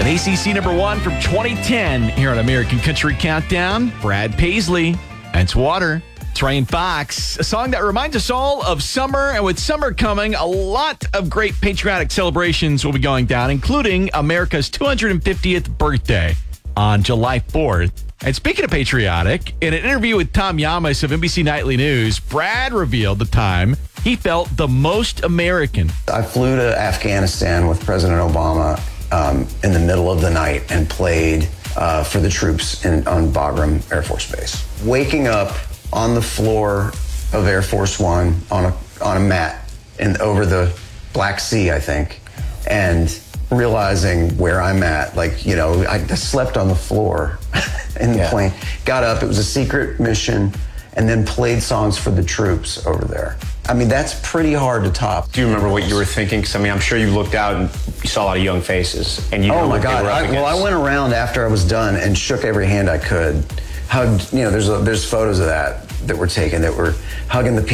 An ACC #1 from 2010 here on American Country Countdown. Brad Paisley. That's Water. Trey Fox, a song that reminds us all of summer. And with summer coming, a lot of great patriotic celebrations will be going down, including America's 250th birthday on July 4th. And speaking of patriotic, in an interview with Tom Llamas of NBC Nightly News, Brad revealed the time he felt the most American. I flew to Afghanistan with President Obama in the middle of the night and played for the troops on Bagram Air Force Base. Waking up on the floor of Air Force One on a mat over the Black Sea, I think, and realizing where I'm at. Like, you know, I slept on the floor in the plane. Got up, it was a secret mission, and then played songs for the troops over there. I mean, that's pretty hard to top. Do you remember what you were thinking? Because, I mean, I'm sure you looked out and you saw a lot of young faces. And you know oh, my what God. They were up against. I went around after I was done and shook every hand I could. Hugged, you know, there's photos of that were taken that were hugging the people.